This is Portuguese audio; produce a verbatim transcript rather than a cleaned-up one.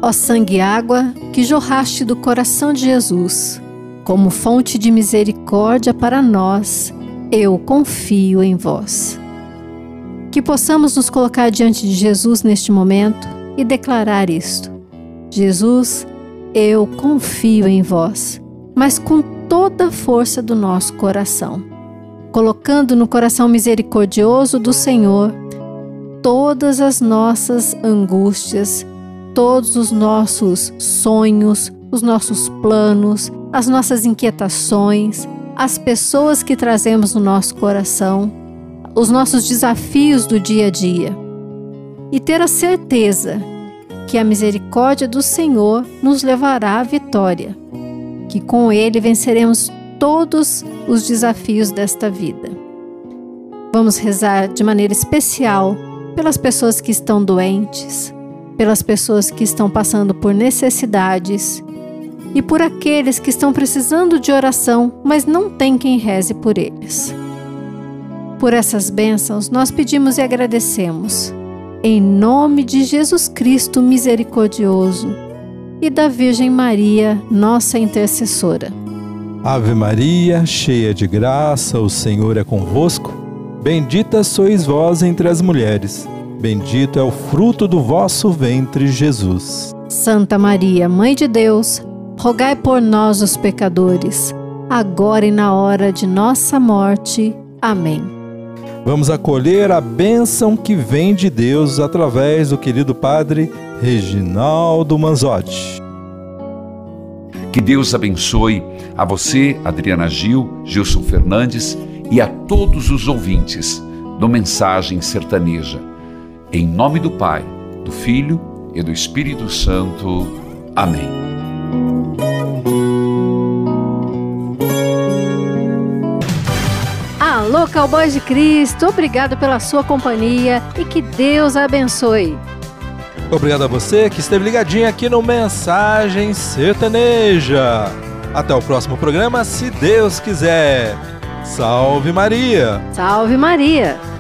Ó sangue e água que jorraste do coração de Jesus, como fonte de misericórdia para nós, eu confio em vós. Que possamos nos colocar diante de Jesus neste momento e declarar isto: Jesus, eu confio em vós, mas com toda a força do nosso coração, colocando no coração misericordioso do Senhor todas as nossas angústias, todos os nossos sonhos, os nossos planos, as nossas inquietações, as pessoas que trazemos no nosso coração, os nossos desafios do dia a dia. E ter a certeza que a misericórdia do Senhor nos levará à vitória, que com Ele venceremos todos os desafios desta vida. Vamos rezar de maneira especial pelas pessoas que estão doentes, pelas pessoas que estão passando por necessidades e por aqueles que estão precisando de oração, mas não tem quem reze por eles. Por essas bênçãos, nós pedimos e agradecemos, em nome de Jesus Cristo misericordioso e da Virgem Maria, nossa intercessora. Ave Maria, cheia de graça, o Senhor é convosco. Bendita sois vós entre as mulheres, bendito é o fruto do vosso ventre, Jesus. Santa Maria, Mãe de Deus, rogai por nós, os pecadores, agora e na hora de nossa morte. Amém. Vamos acolher a bênção que vem de Deus através do querido Padre Reginaldo Manzotti. Que Deus abençoe a você, Adriana Gil, Gilson Fernandes, e a todos os ouvintes do Mensagem Sertaneja. Em nome do Pai, do Filho e do Espírito Santo. Amém. Alô, Cowboys de Cristo, obrigado pela sua companhia e que Deus abençoe. Obrigado a você que esteve ligadinho aqui no Mensagem Sertaneja. Até o próximo programa, se Deus quiser. Salve Maria! Salve Maria!